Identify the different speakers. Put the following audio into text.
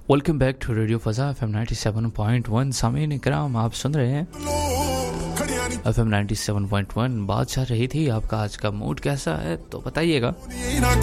Speaker 1: Welcome back to radio फजा FM 97.1। सामीन इकराम, आप सुन रहे हैं FM 97.1। बात चल रही थी आपका आज का मूड कैसा है, तो बताइएगा।